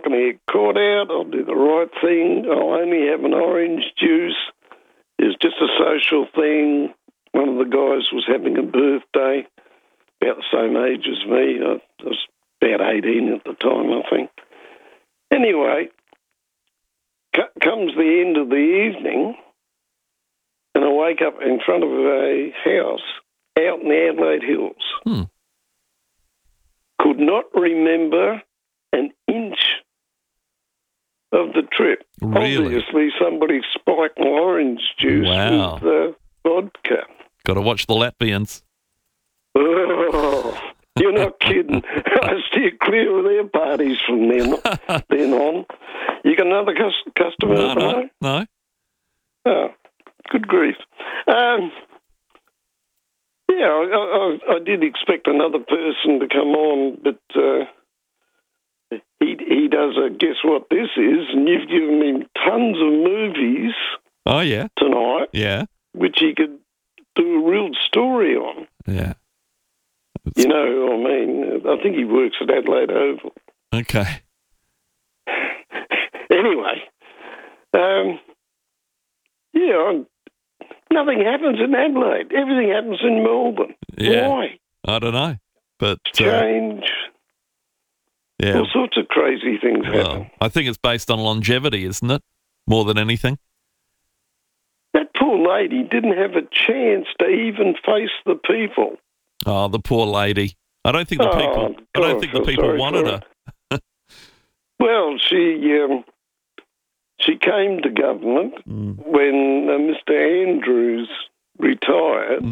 not going to get caught out. I'll do the right thing. I'll only have an orange juice. It's just a social thing. One of the guys was having a birthday, about the same age as me. I was about 18 at the time, I think. Anyway, comes the end of the evening, and I wake up in front of a house out in the Adelaide Hills. Could not remember an inch of the trip. Really? Obviously, somebody spiked my orange juice with vodka. Got to watch the Latvians. Oh, you're not kidding. I steer clear of their parties from then on. You got another customer? No. Oh, good grief. I did expect another person to come on, but he does a guess what this is, and you've given him tons of movies. Oh yeah, tonight. Yeah, which he could do a real story on. Yeah, you know who I mean. I think he works at Adelaide Oval. Okay. Anyway, nothing happens in Adelaide. Everything happens in Melbourne. Yeah. Why? I don't know, but change. All sorts of crazy things happen. I think it's based on longevity, isn't it? More than anything. That poor lady didn't have a chance to even face the people. Oh, the poor lady. I don't think the people. I don't think the people wanted her. Well, she came to government when Mr. Andrews retired.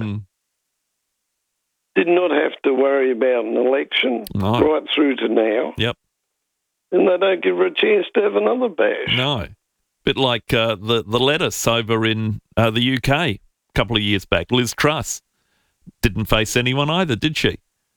Did not have to worry about an election right through to now. Yep. And they don't give her a chance to have another bash. No. Bit like the lettuce over in the UK a couple of years back. Liz Truss didn't face anyone either, did she?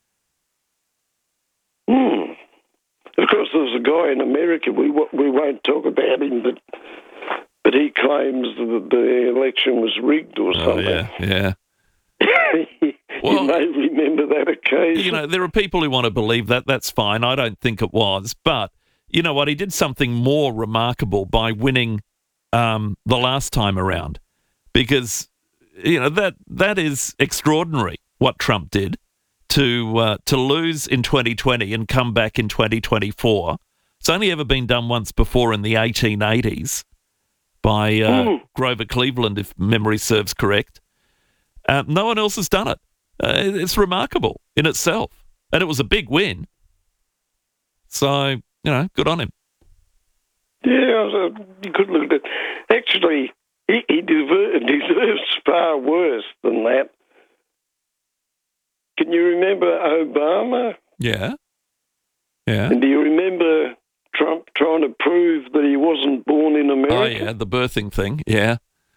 Of course, there was a guy in America, we won't talk about him, but he claims that the election was rigged or something. Yeah. You may remember that occasion. You know, there are people who want to believe that. That's fine. I don't think it was. But you know what? He did something more remarkable by winning the last time around, because you know that is extraordinary what Trump did to lose in 2020 and come back in 2024. It's only ever been done once before in the 1880s by Grover Cleveland, if memory serves correct. No one else has done it. It's remarkable in itself. And it was a big win. So, you know, good on him. Yeah, you could look at it. Actually, he deserves far worse than that. Can you remember Obama? Yeah. And do you remember Trump trying to prove that he wasn't born in America? Oh, yeah, the birthing thing, yeah.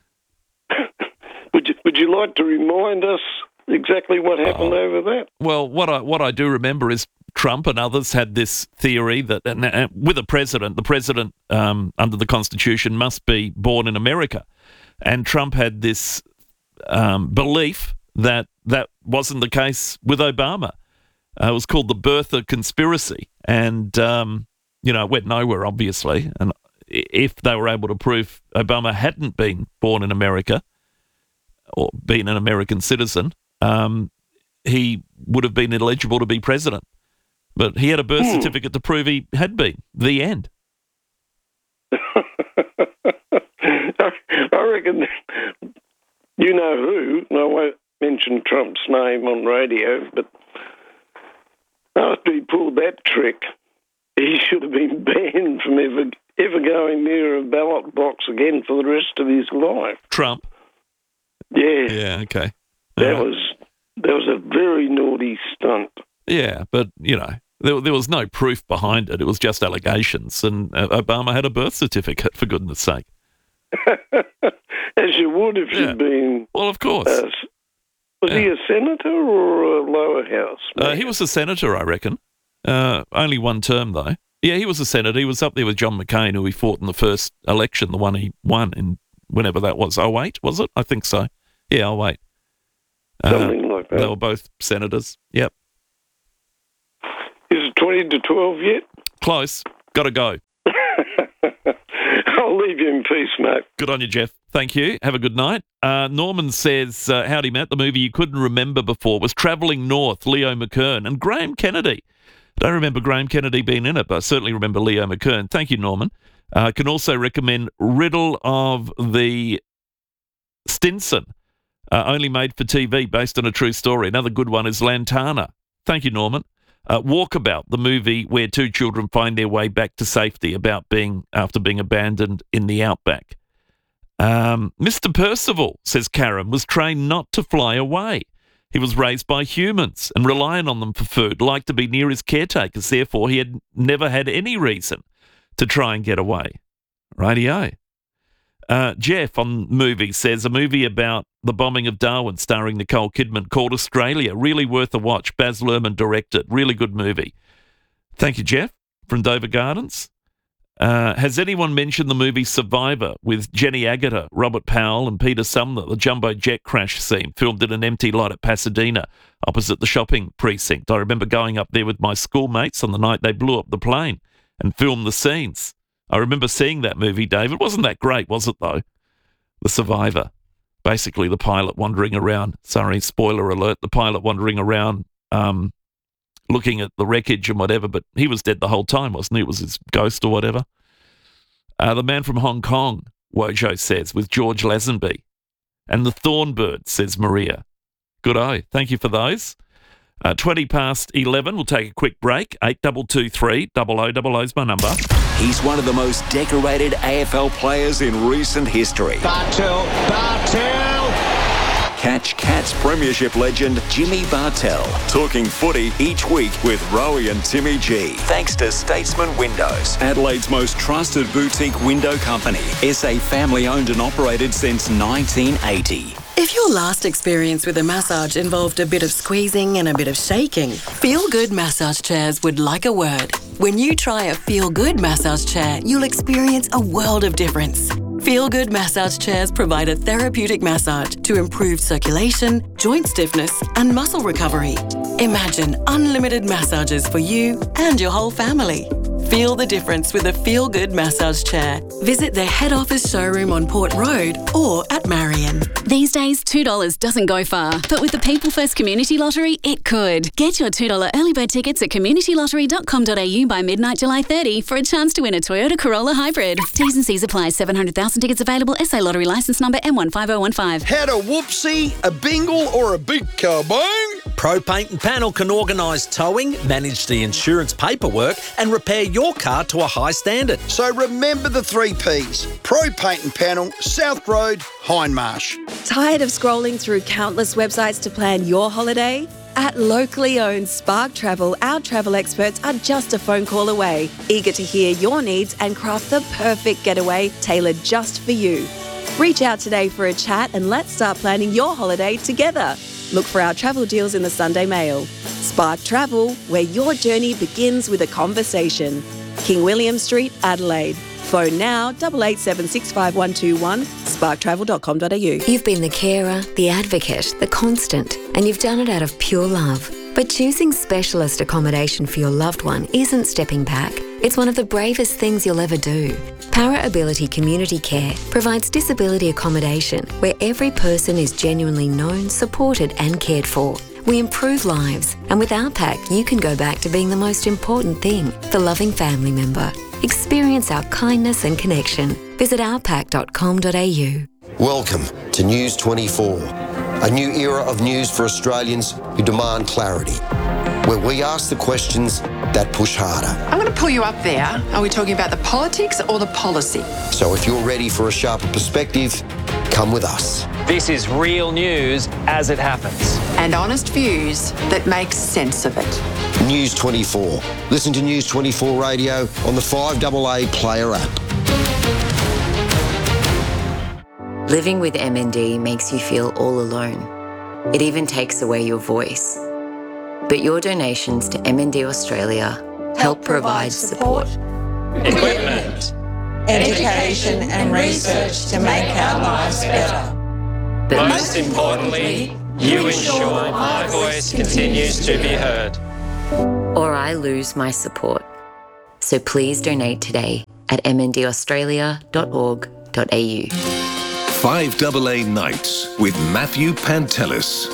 Would you like to remind us exactly what happened over that? Well, what I do remember is Trump and others had this theory that with the president under the Constitution must be born in America. And Trump had this belief that wasn't the case with Obama. It was called the birther conspiracy. And, you know, it went nowhere, obviously. And if they were able to prove Obama hadn't been born in America or been an American citizen, he would have been ineligible to be president. But he had a birth certificate to prove he had been. The end. I reckon, you know who, and I won't mention Trump's name on radio, but after he pulled that trick, he should have been banned from ever going near a ballot box again for the rest of his life. Trump? Yeah. Yeah, okay. That was a very naughty stunt. Yeah, but, you know, there was no proof behind it. It was just allegations. And Obama had a birth certificate, for goodness sake. As you would if you'd been... Well, of course. Was he a senator or a lower house? He was a senator, I reckon. Only one term, though. Yeah, he was a senator. He was up there with John McCain, who he fought in the first election, the one he won in whenever that was. 08, was it? I think so. Yeah, 08. Something like that. They were both senators. Yep. Is it 20 to 12 yet? Close. Got to go. I'll leave you in peace, mate. Good on you, Jeff. Thank you. Have a good night. Norman says, howdy, Matt. The movie you couldn't remember before was Travelling North, Leo McKern, and Graham Kennedy. I don't remember Graham Kennedy being in it, but I certainly remember Leo McKern. Thank you, Norman. I can also recommend Riddle of the Stinson, only made for TV, based on a true story. Another good one is Lantana. Thank you, Norman. Walkabout, the movie where two children find their way back to safety after being abandoned in the outback. Mr. Percival, says Karen, was trained not to fly away. He was raised by humans and reliant on them for food, liked to be near his caretakers. Therefore, he had never had any reason to try and get away. Rightio. Jeff on movies says a movie about the bombing of Darwin starring Nicole Kidman called Australia. Really worth a watch. Baz Luhrmann directed. Really good movie. Thank you, Jeff, from Dover Gardens. Has anyone mentioned the movie Survivor with Jenny Agutter, Robert Powell and Peter Sumner, the jumbo jet crash scene filmed in an empty lot at Pasadena opposite the shopping precinct? I remember going up there with my schoolmates on the night they blew up the plane and filmed the scenes. I remember seeing that movie, Dave. It wasn't that great, was it, though? The Survivor. Basically, the pilot wandering around. Sorry, spoiler alert. The pilot wandering around looking at the wreckage and whatever, but he was dead the whole time, wasn't he? It was his ghost or whatever. The Man from Hong Kong, Wojo says, with George Lazenby. And The Thornbird, says Maria. Good-o. Thank you for those. 20 past 11. We'll take a quick break. 8223 0000 is my number. He's one of the most decorated AFL players in recent history. Bartel. Catch Cats Premiership legend Jimmy Bartel talking footy each week with Rowie and Timmy G. Thanks to Statesman Windows, Adelaide's most trusted boutique window company. SA family owned and operated since 1980. If your last experience with a massage involved a bit of squeezing and a bit of shaking, Feel Good Massage Chairs would like a word. When you try a Feel Good massage chair, you'll experience a world of difference. Feel Good Massage Chairs provide a therapeutic massage to improve circulation, joint stiffness, and muscle recovery. Imagine unlimited massages for you and your whole family. Feel the difference with a Feel Good massage chair. Visit their head office showroom on Port Road or at Marion. These days, $2 doesn't go far, but with the People First Community Lottery, it could. Get your $2 early bird tickets at communitylottery.com.au by midnight July 30 for a chance to win a Toyota Corolla Hybrid. T's and C's apply. 700,000 tickets available. SA Lottery licence number M15015. Had a whoopsie, a bingle or a big kabong? Pro Paint and Panel can organise towing, manage the insurance paperwork and repair your car to a high standard. So remember the 3 Ps. Pro Paint and Panel, South Road, Hindmarsh. Tired of scrolling through countless websites to plan your holiday? At locally owned Spark Travel, our travel experts are just a phone call away, eager to hear your needs and craft the perfect getaway tailored just for you. Reach out today for a chat and let's start planning your holiday together. Look for our travel deals in the Sunday Mail. Spark Travel, where your journey begins with a conversation. King William Street, Adelaide. Phone now 88765121, sparktravel.com.au. You've been the carer, the advocate, the constant, and you've done it out of pure love. But choosing specialist accommodation for your loved one isn't stepping back. It's one of the bravest things you'll ever do. Para Ability Community Care provides disability accommodation where every person is genuinely known, supported and cared for. We improve lives, and with OurPack, you can go back to being the most important thing, the loving family member. Experience our kindness and connection. Visit ourpack.com.au. Welcome to News 24, a new era of news for Australians who demand clarity, where we ask the questions that push harder. I'm going to pull you up there. Are we talking about the politics or the policy? So if you're ready for a sharper perspective, come with us. This is real news as it happens. And honest views that make sense of it. News 24. Listen to News 24 Radio on the 5AA Player app. Living with MND makes you feel all alone. It even takes away your voice. But your donations to MND Australia help provide support, equipment, education and research to make our lives better. But most importantly, you ensure my voice continues to be heard. Or I lose my support. So please donate today at at mndaustralia.org.au. 5AA Nights with Matthew Pantelis.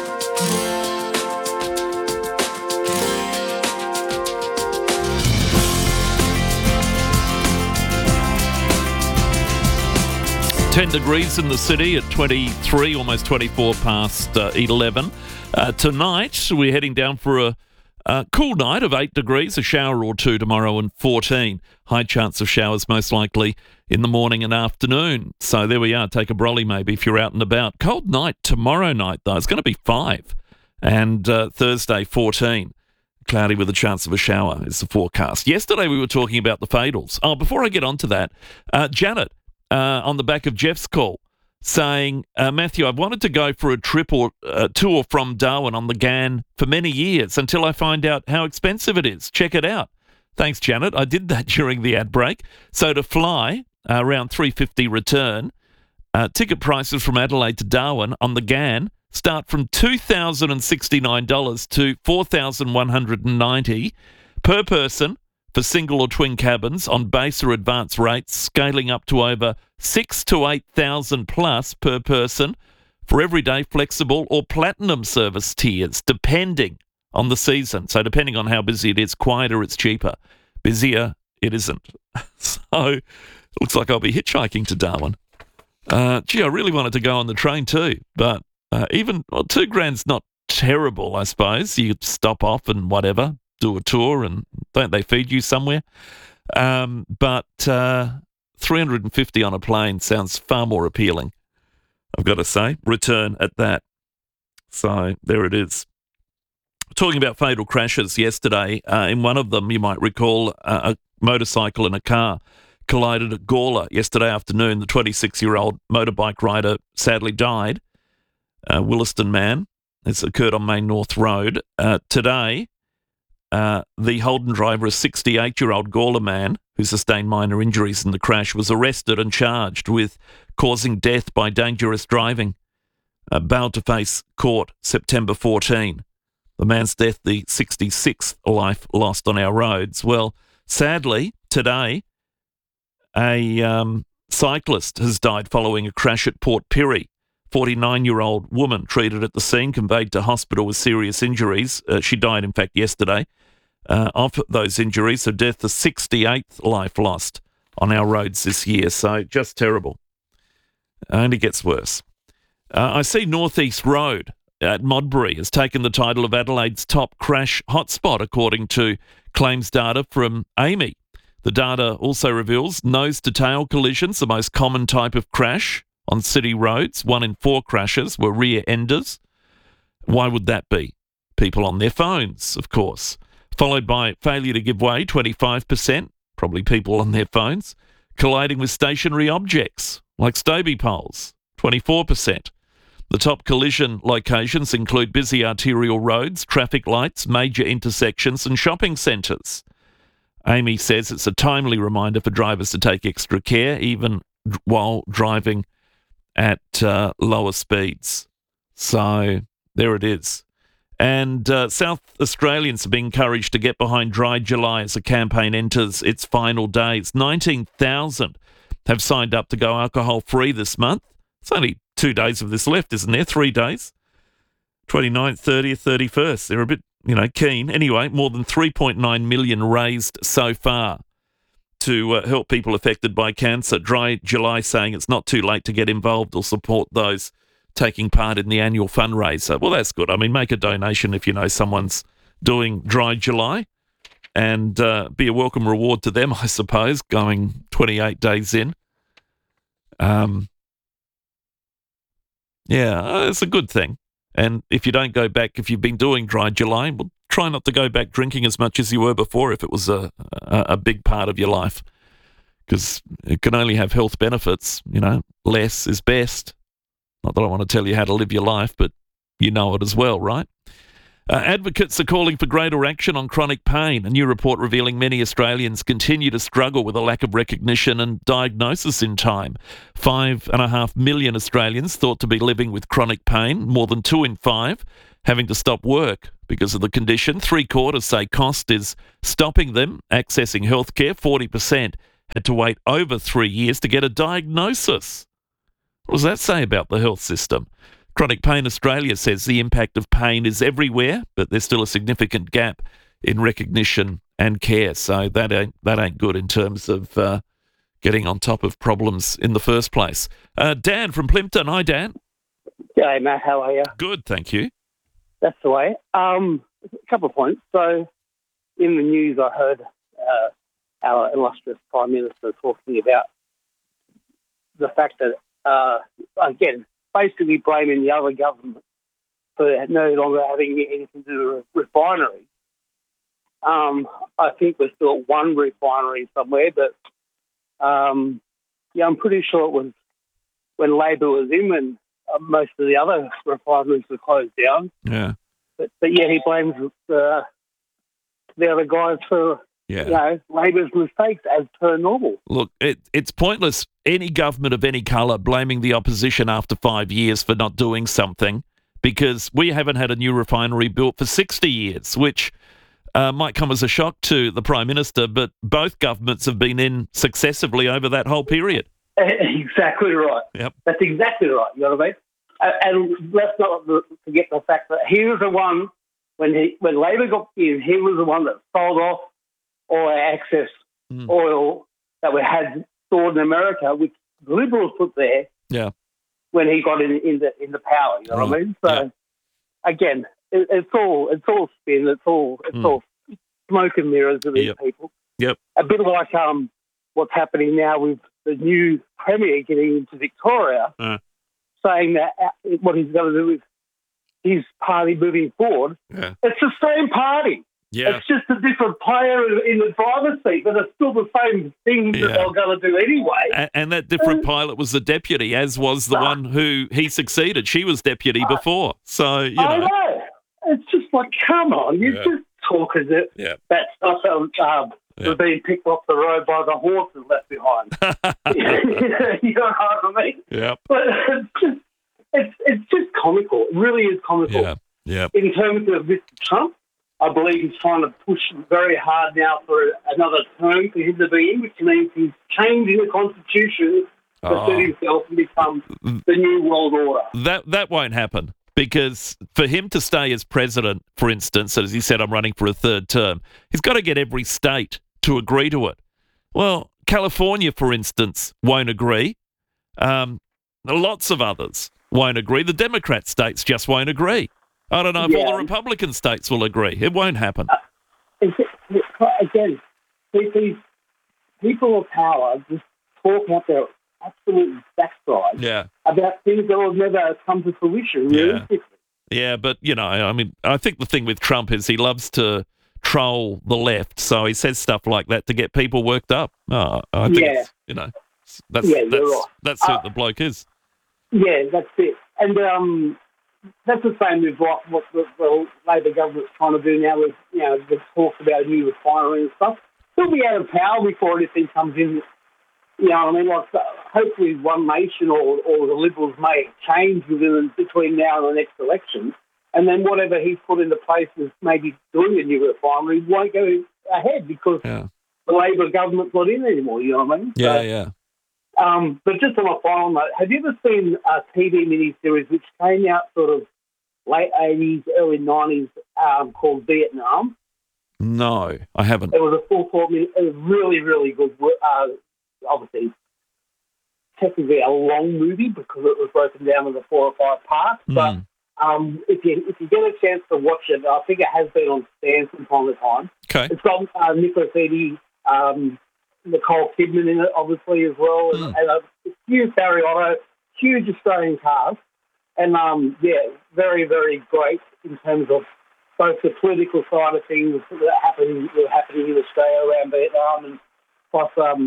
$10 degrees in the city at 23, almost 24 past 11. Tonight, we're heading down for a cool night of 8 degrees, a shower or two tomorrow, and 14. High chance of showers most likely in the morning and afternoon. So there we are. Take a brolly maybe if you're out and about. Cold night tomorrow night, though. It's going to be 5. And Thursday, 14. Cloudy with a chance of a shower is the forecast. Yesterday, we were talking about the Fadels. Oh, before I get on to that, Janet, on the back of Jeff's call, saying, Matthew, I've wanted to go for a trip or tour from Darwin on the GAN for many years until I find out how expensive it is. Check it out. Thanks, Janet. I did that during the ad break. So to fly, around $350 return, ticket prices from Adelaide to Darwin on the GAN start from $2,069 to $4,190 per person for single or twin cabins on base or advanced rates, scaling up to over $6,000 to $8,000 plus per person for everyday flexible or platinum service tiers, depending on the season. So depending on how busy it is, quieter it's cheaper. Busier, it isn't. So it looks like I'll be hitchhiking to Darwin. Gee, I really wanted to go on the train too, but even $2,000's not terrible, I suppose. You could stop off and whatever, do a tour, and don't they feed you somewhere? But $350 on a plane sounds far more appealing, I've got to say. Return at that. So there it is. Talking about fatal crashes yesterday, in one of them, you might recall, a motorcycle and a car collided at Gawler yesterday afternoon. The 26-year-old motorbike rider sadly died. Williston man. It's occurred on Main North Road. Today, the Holden driver, a 68-year-old Gawler man who sustained minor injuries in the crash, was arrested and charged with causing death by dangerous driving. Bailed to face court September 14. The man's death, the 66th life lost on our roads. Well, sadly, today, a cyclist has died following a crash at Port Pirie. 49-year-old woman treated at the scene, conveyed to hospital with serious injuries. She died, in fact, yesterday of those injuries. Her death, the 68th life lost on our roads this year. So just terrible. Only gets worse. I see North East Road at Modbury has taken the title of Adelaide's top crash hotspot, according to claims data from AAMI. The data also reveals nose-to-tail collisions, the most common type of crash on city roads. 1 in 4 crashes were rear enders. Why would that be? People on their phones, of course. Followed by failure to give way, 25%, probably people on their phones. Colliding with stationary objects, like Stobie poles, 24%. The top collision locations include busy arterial roads, traffic lights, major intersections and shopping centres. AAMI says it's a timely reminder for drivers to take extra care, even while driving at lower speeds. So there it is. And South Australians are being encouraged to get behind Dry July as the campaign enters its final days. 19,000 have signed up to go alcohol-free this month. It's only 2 days of this left, isn't there? 3 days. 29th, 30th, 31st. They're a bit, keen. Anyway, more than 3.9 million raised so far to help people affected by cancer. Dry July saying it's not too late to get involved or support those taking part in the annual fundraiser. Well, that's good. I mean, make a donation if you know someone's doing Dry July, and be a welcome reward to them, I suppose, going 28 days in. Yeah, it's a good thing. And if you don't go back, if you've been doing Dry July, well, try not to go back drinking as much as you were before if it was a big part of your life, because it can only have health benefits. Less is best. Not that I want to tell you how to live your life, but you know it as well, right? Advocates are calling for greater action on chronic pain. A new report revealing many Australians continue to struggle with a lack of recognition and diagnosis in time. 5.5 million Australians thought to be living with chronic pain, more than 2 in 5 having to stop work because of the condition. 3/4 say cost is stopping them accessing healthcare. 40% had to wait over 3 years to get a diagnosis. What does that say about the health system? Chronic Pain Australia says the impact of pain is everywhere, but there's still a significant gap in recognition and care. So that ain't good in terms of getting on top of problems in the first place. Dan from Plympton. Hi, Dan. G'day, Matt. How are you? Good, thank you. That's the way. A couple of points. So, in the news, I heard our illustrious Prime Minister talking about the fact that, again, basically blaming the other government for no longer having anything to do with refineries. I think we're still at one refinery somewhere, but I'm pretty sure it was when Labor was in when most of the other refineries were closed down. Yeah. But yeah, he blames the other guys for Labor's mistakes as per normal. Look, it's pointless. Any government of any colour blaming the opposition after 5 years for not doing something, because we haven't had a new refinery built for 60 years, which might come as a shock to the Prime Minister, but both governments have been in successively over that whole period. Exactly right. Yep. That's exactly right. You know what I mean? And let's not forget the fact that he was the one, when Labor got in, he was the one that sold off all our excess oil that we had stored in America, which the Liberals put there. Yeah. When he got in the power, you know what I mean? So again, it's all spin. It's all smoke and mirrors of these people. Yep. A bit like what's happening now with the new Premier getting into Victoria, saying that what he's going to do with his party moving forward. Yeah. It's the same party. Yeah. It's just a different player in the driver's seat, but it's still the same things that they're going to do anyway. And that different pilot was the deputy, as was the one who he succeeded. She was deputy before. So, you know. I know. It's just like, come on, you're just talking that stuff was being picked off the road by the horses left behind. You know what I mean? Yeah. But it's just comical. It really is comical. Yeah. In terms of Mr. Trump, I believe he's trying to push very hard now for another term for him to be in, which means he's changing the Constitution to suit himself and become the new world order. That won't happen, because for him to stay as president, for instance, as he said, I'm running for a third term, he's got to get every state to agree to it. Well, California, for instance, won't agree. Lots of others won't agree. The Democrat states just won't agree. I don't know if all the Republican states will agree. It won't happen. Again, these people of power just talk out their absolute backside about things that will never come to fruition, realistically. Yeah, but, you know, I mean, I think the thing with Trump is he loves to troll the left, so he says stuff like that to get people worked up. I think it's, you know, that's who the bloke is. Yeah, that's it. And that's the same with what the Labor government's trying to do now with, you know, the talks about a new refinery and stuff. He'll be out of power before anything comes in. You know what I mean? Like, hopefully One Nation or the Liberals may change between now and the next election, and then whatever he's put into place as maybe doing a new refinery won't go ahead because the Labor government's not in anymore, you know what I mean? But just on a final note, have you ever seen a TV miniseries which came out sort of late 80s, early 90s called Vietnam? No, I haven't. It was a full 4 minute. It was really, really good. Obviously, technically a long movie because it was broken down into 4 or 5 parts. But if you get a chance to watch it, I think it has been on Stan from time to time. Okay. It's got Nicolas Eady, Nicole Kidman in it, obviously, as well, and a huge Barry Otto, huge Australian cast, and very, very great in terms of both the political side of things that were happening in Australia around Vietnam, and plus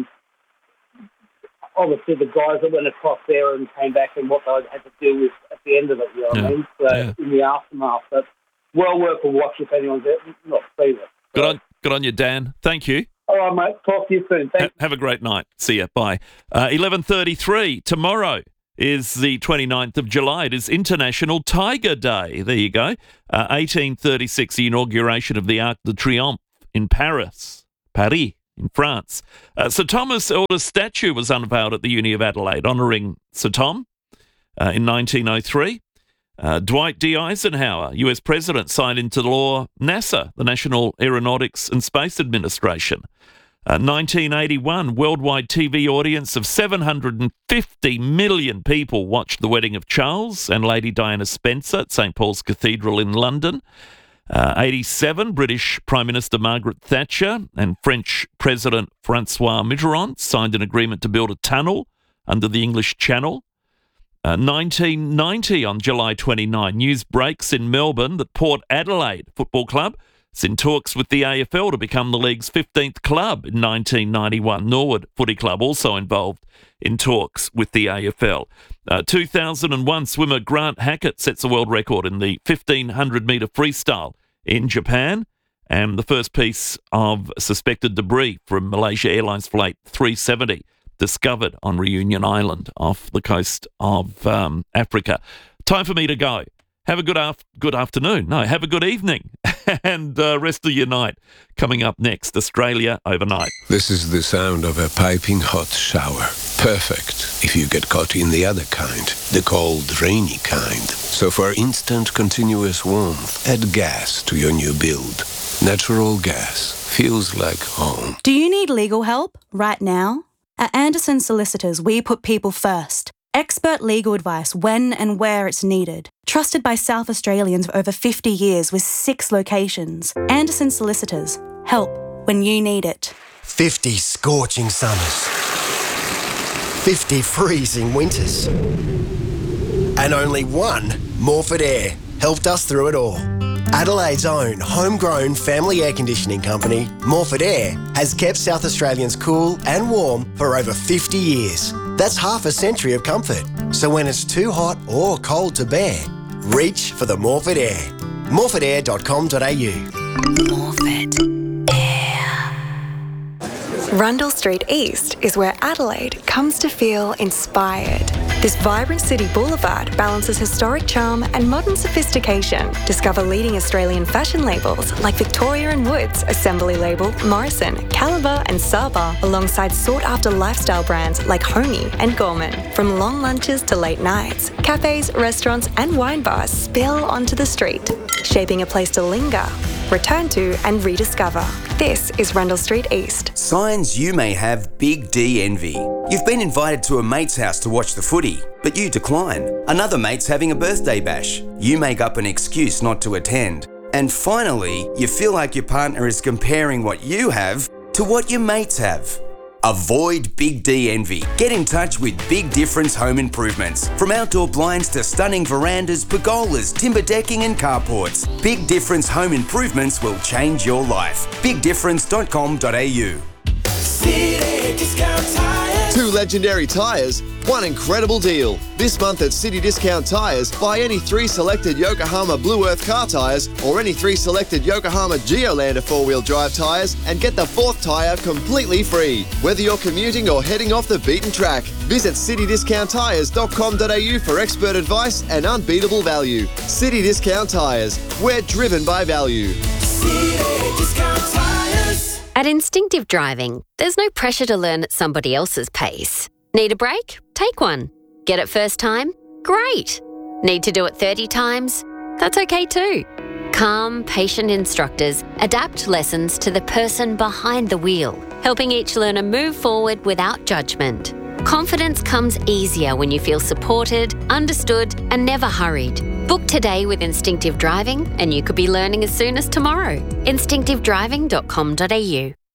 obviously the guys that went across there and came back and what they had to deal with at the end of it, you know what I mean? So in the aftermath, but well worth a watch if anyone's not seen it. So. Good on you, Dan. Thank you. All right, mate. Talk to you soon. Thanks. Have a great night. See ya. Bye. 11:33. Tomorrow is the 29th of July. It is International Tiger Day. There you go. 1836, the inauguration of the Arc de Triomphe in Paris. in France. Sir Thomas Elder's statue was unveiled at the Uni of Adelaide, honouring Sir Tom in 1903. Dwight D. Eisenhower, US President, signed into law NASA, the National Aeronautics and Space Administration. 1981, worldwide TV audience of 750 million people watched the wedding of Charles and Lady Diana Spencer at St Paul's Cathedral in London. 87, British Prime Minister Margaret Thatcher and French President Francois Mitterrand signed an agreement to build a tunnel under the English Channel. 1990, on July 29, news breaks in Melbourne that Port Adelaide Football Club is in talks with the AFL to become the league's 15th club in 1991. Norwood Footy Club also involved in talks with the AFL. 2001, swimmer Grant Hackett sets a world record in the 1,500-metre freestyle in Japan, and the first piece of suspected debris from Malaysia Airlines Flight 370 discovered on Reunion Island off the coast of Africa. Time for me to go. Have a good afternoon. No, have a good evening and rest of your night. Coming up next, Australia Overnight. This is the sound of a piping hot shower. Perfect if you get caught in the other kind, the cold, rainy kind. So for instant, continuous warmth, add gas to your new build. Natural gas feels like home. Do you need legal help right now? At Anderson Solicitors, we put people first. Expert legal advice when and where it's needed. Trusted by South Australians for over 50 years with 6 locations. Anderson Solicitors. Help when you need it. 50 scorching summers. 50 freezing winters. And only one Morford Air helped us through it all. Adelaide's own homegrown family air conditioning company, Morford Air, has kept South Australians cool and warm for over 50 years. That's half a century of comfort. So when it's too hot or cold to bear, reach for the Morford Air. morfordair.com.au. Morford Air. Rundle Street East is where Adelaide comes to feel inspired. This vibrant city boulevard balances historic charm and modern sophistication. Discover leading Australian fashion labels like Victoria & Woods, Assembly Label, Morrison, Caliber and Saba, alongside sought-after lifestyle brands like Homey and Gorman. From long lunches to late nights, cafes, restaurants and wine bars spill onto the street, shaping a place to linger, return to and rediscover. This is Rundle Street East. Signs you may have Big D envy. You've been invited to a mate's house to watch the footy, but you decline. Another mate's having a birthday bash. You make up an excuse not to attend. And finally, you feel like your partner is comparing what you have to what your mates have. Avoid Big D envy. Get in touch with Big Difference Home Improvements. From outdoor blinds to stunning verandas, pergolas, timber decking and carports, Big Difference Home Improvements will change your life. BigDifference.com.au. City Discount Tires. 2 legendary tyres, 1 incredible deal. This month at City Discount Tyres, buy any 3 selected Yokohama Blue Earth car tyres or any 3 selected Yokohama Geolander 4-wheel drive tyres and get the 4th tyre completely free. Whether you're commuting or heading off the beaten track, visit citydiscounttyres.com.au for expert advice and unbeatable value. City Discount Tyres. We're driven by value. City Discount Tyres. At Instinctive Driving, there's no pressure to learn at somebody else's pace. Need a break? Take one. Get it first time? Great. Need to do it 30 times? That's okay too. Calm, patient instructors adapt lessons to the person behind the wheel, helping each learner move forward without judgment. Confidence comes easier when you feel supported, understood, and never hurried. Book today with Instinctive Driving and you could be learning as soon as tomorrow. Instinctivedriving.com.au.